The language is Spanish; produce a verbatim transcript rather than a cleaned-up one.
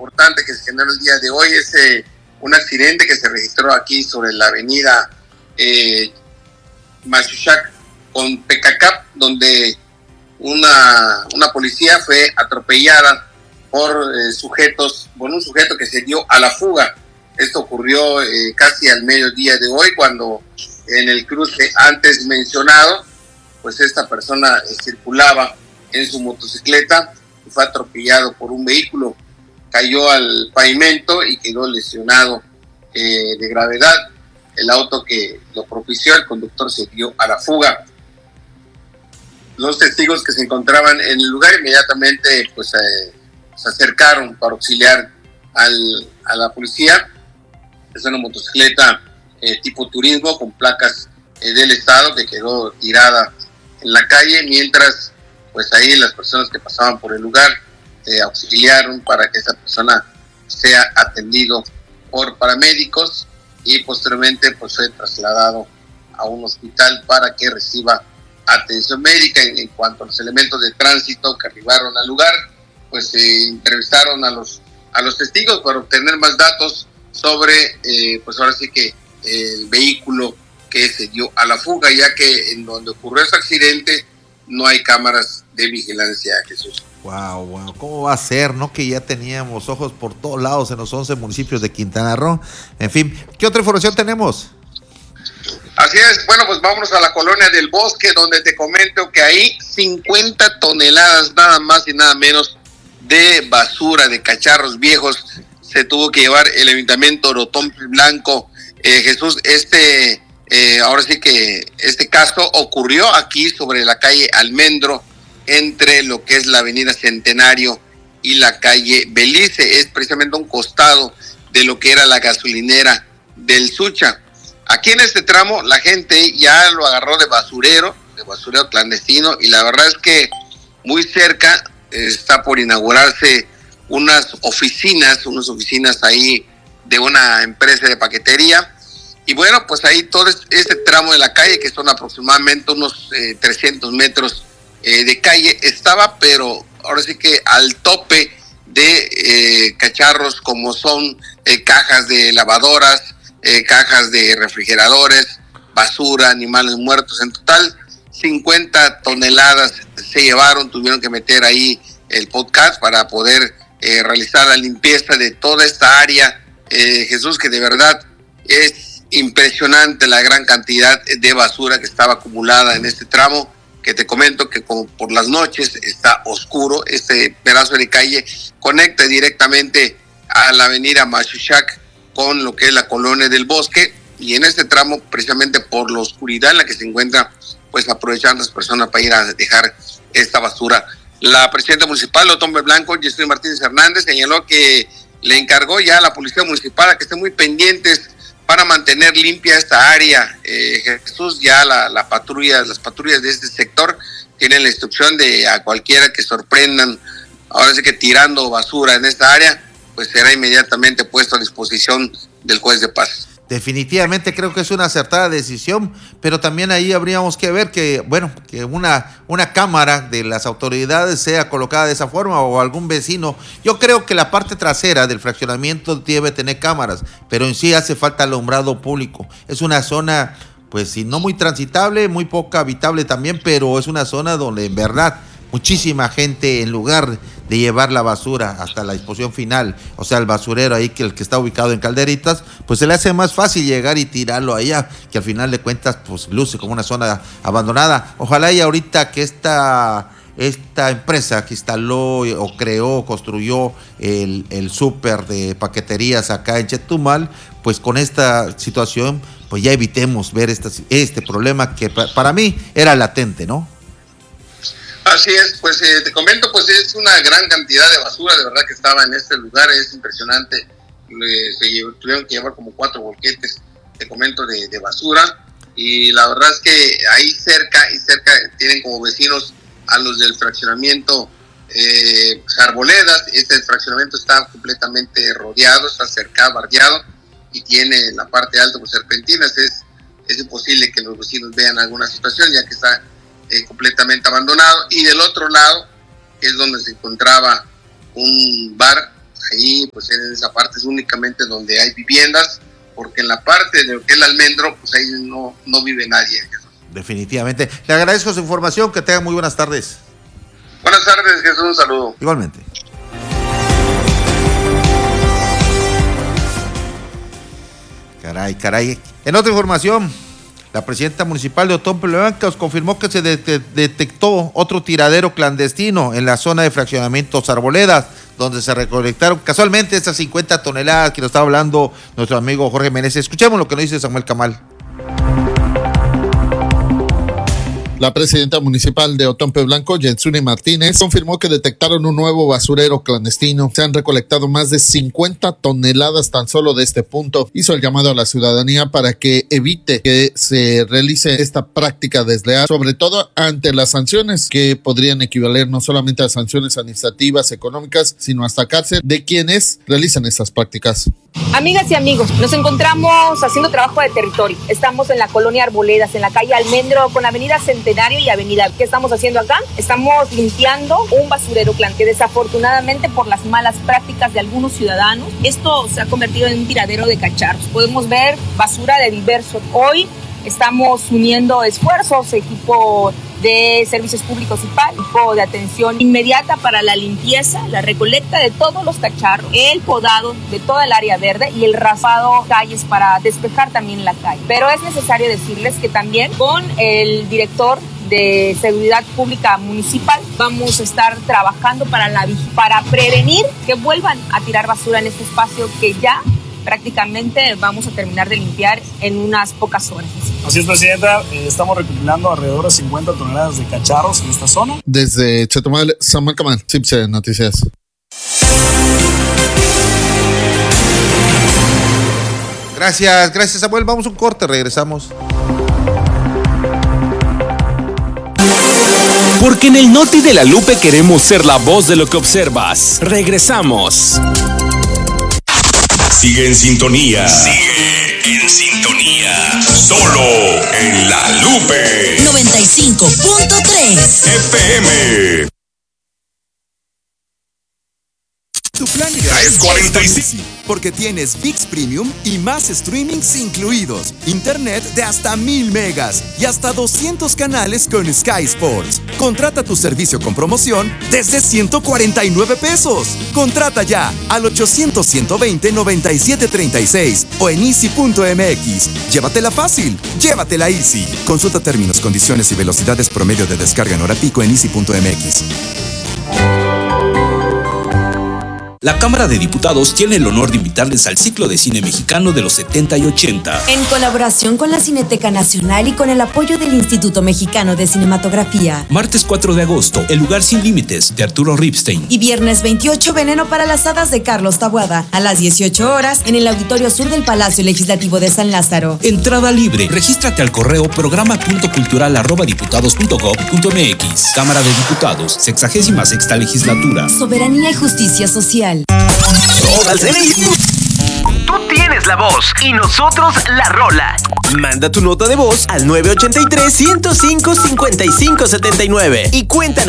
importante que se generó el día de hoy es eh, un accidente que se registró aquí sobre la avenida eh, Machuchac con Pecacap, donde una, una policía fue atropellada por eh, sujetos, por un sujeto que se dio a la fuga. Esto ocurrió eh, casi al mediodía de hoy, cuando en el cruce antes mencionado, pues esta persona eh, circulaba en su motocicleta y fue atropellado por un vehículo, cayó al pavimento y quedó lesionado eh, de gravedad. El auto que lo propició, el conductor se dio a la fuga. Los testigos que se encontraban en el lugar inmediatamente pues eh, se acercaron para auxiliar al, a la policía. Es una motocicleta eh, tipo turismo con placas eh, del estado que quedó tirada en la calle, mientras pues ahí las personas que pasaban por el lugar eh, auxiliaron para que esa persona sea atendido por paramédicos y posteriormente pues fue trasladado a un hospital para que reciba atención médica. En, en cuanto a los elementos de tránsito que arribaron al lugar, pues se eh, entrevistaron a los a los testigos para obtener más datos sobre eh, pues ahora sí que eh, el vehículo que se dio a la fuga, ya que en donde ocurrió ese accidente no hay cámaras de vigilancia, Jesús. Wow, wow, ¿cómo va a ser, no? Que ya teníamos ojos por todos lados en los once municipios de Quintana Roo. En fin, ¿qué otra información tenemos? Así es, bueno, pues vámonos a la colonia del Bosque, donde te comento que ahí cincuenta toneladas nada más y nada menos de basura, de cacharros viejos, se tuvo que llevar el ayuntamiento Otompe Blanco. Eh, Jesús, este, eh, ahora sí que este caso ocurrió aquí sobre la calle Almendro, entre lo que es la avenida Centenario y la calle Belice. Es precisamente un costado de lo que era la gasolinera del Sucha. Aquí en este tramo la gente ya lo agarró de basurero, de basurero clandestino, y la verdad es que muy cerca eh, está por inaugurarse unas oficinas, unas oficinas ahí de una empresa de paquetería. Y bueno, pues ahí todo este tramo de la calle, que son aproximadamente unos eh, trescientos metros eh, de calle, estaba, pero ahora sí que al tope de eh, cacharros como son eh, cajas de lavadoras, eh, cajas de refrigeradores, basura, animales muertos. En total, cincuenta toneladas se llevaron, tuvieron que meter ahí el podcast para poder eh, realizar la limpieza de toda esta área. Eh, Jesús, que de verdad es impresionante la gran cantidad de basura que estaba acumulada en este tramo, que te comento que como por las noches está oscuro. Este pedazo de calle conecta directamente a la avenida Machuchac con lo que es la colonia del Bosque, y en este tramo, precisamente por la oscuridad en la que se encuentra, pues aprovechan las personas para ir a dejar esta basura. La presidenta municipal, Otompe Blanco, Yesenia Martínez Hernández, señaló que le encargó ya a la policía municipal a que estén muy pendientes para mantener limpia esta área. Eh, Jesús, ya la, la patrulla, las patrullas de este sector tienen la instrucción de a cualquiera que sorprendan, ahora sí que tirando basura en esta área, pues será inmediatamente puesto a disposición del juez de paz. Definitivamente creo que es una acertada decisión, pero también ahí habríamos que ver que, bueno, que una, una cámara de las autoridades sea colocada de esa forma, o algún vecino. Yo creo que la parte trasera del fraccionamiento debe tener cámaras, pero en sí hace falta alumbrado público. Es una zona, pues si no muy transitable, muy poca habitable también, pero es una zona donde en verdad muchísima gente, en lugar de llevar la basura hasta la disposición final, o sea, el basurero ahí, que el que está ubicado en Calderitas, pues se le hace más fácil llegar y tirarlo allá, que al final de cuentas pues luce como una zona abandonada. Ojalá y ahorita que esta, esta empresa que instaló o creó, construyó el, el súper de paqueterías acá en Chetumal, pues con esta situación pues ya evitemos ver esta, este problema que para mí era latente, ¿no? Así es, pues eh, te comento, pues es una gran cantidad de basura, de verdad que estaba en este lugar, es impresionante. Eh, se llevó, tuvieron que llevar como cuatro bolquetes, te comento, de, de basura, y la verdad es que ahí cerca, y cerca tienen como vecinos a los del fraccionamiento eh, Arboledas. Este fraccionamiento está completamente rodeado, está cercado, bardeado, y tiene en la parte alta pues serpentinas. Es, es imposible que los vecinos vean alguna situación, ya que está Eh, completamente abandonado. Y del otro lado, que es donde se encontraba un bar, ahí pues en esa parte es únicamente donde hay viviendas, porque en la parte de lo que es el Almendro, pues ahí no, no vive nadie. Definitivamente. Le agradezco su información, que tenga muy buenas tardes. Buenas tardes, Jesús, un saludo. Igualmente. Caray, caray. En otra información, la presidenta municipal de Otompe Blancos confirmó que se de- de- detectó otro tiradero clandestino en la zona de fraccionamientos Arboledas, donde se recolectaron casualmente estas cincuenta toneladas que nos estaba hablando nuestro amigo Jorge Meneses. Escuchemos lo que nos dice Samuel Camal. La presidenta municipal de Otompe Blanco, Jensuni Martínez, confirmó que detectaron un nuevo basurero clandestino. Se han recolectado más de cincuenta toneladas tan solo de este punto. Hizo el llamado a la ciudadanía para que evite que se realice esta práctica desleal, sobre todo ante las sanciones que podrían equivaler no solamente a sanciones administrativas, económicas, sino hasta cárcel de quienes realizan estas prácticas. Amigas y amigos, nos encontramos haciendo trabajo de territorio. Estamos en la colonia Arboledas, en la calle Almendro, con Avenida Centenario y Avenida. ¿Qué estamos haciendo acá? Estamos limpiando un basurero clan que desafortunadamente por las malas prácticas de algunos ciudadanos, esto se ha convertido en un tiradero de cacharros. Podemos ver basura de diversos. Hoy estamos uniendo esfuerzos, equipo de servicios públicos y P A L, equipo de atención inmediata para la limpieza, la recolecta de todos los cacharros, el podado de toda el área verde y el raspado calles para despejar también la calle. Pero es necesario decirles que también con el director de Seguridad Pública Municipal vamos a estar trabajando para, la, para prevenir que vuelvan a tirar basura en este espacio que ya prácticamente vamos a terminar de limpiar en unas pocas horas. Así es, Presidenta, eh, estamos recopilando alrededor de cincuenta toneladas de cacharros en esta zona. Desde Chetumal, Samuel Camal, C I P C Noticias. Gracias, gracias Samuel. Vamos a un corte, regresamos. Porque en el Noti de la Lupe queremos ser la voz de lo que observas. Regresamos. Sigue en sintonía. Sigue en sintonía. Solo en la Lupe. noventa y cinco punto tres F M. Tu plan tres cuarenta y cinco. porque tienes ViX Premium y más streamings incluidos, internet de hasta mil megas y hasta doscientos canales con Sky Sports. Contrata tu servicio con promoción desde ciento cuarenta y nueve pesos. Contrata ya al ochocientos, ciento veinte, noventa y siete treinta y seis o en easy punto m x. Llévatela fácil, llévatela easy. Consulta términos, condiciones y velocidades promedio de descarga en hora pico en easy punto m x. La Cámara de Diputados tiene el honor de invitarles al ciclo de cine mexicano de los setenta y ochenta. En colaboración con la Cineteca Nacional y con el apoyo del Instituto Mexicano de Cinematografía. Martes cuatro de agosto, El lugar sin límites, de Arturo Ripstein. Y viernes veintiocho, Veneno para las hadas, de Carlos Taboada, a las dieciocho horas en el Auditorio Sur del Palacio Legislativo de San Lázaro. Entrada libre. Regístrate al correo programa punto cultural arroba diputados punto gob punto m x. Cámara de Diputados, sexagésima sexta legislatura. Soberanía y justicia social. Todas en Tú tienes la voz y nosotros la rola. Manda tu nota de voz al nueve ocho tres, ciento cinco, cincuenta y cinco setenta y nueve y cuéntanos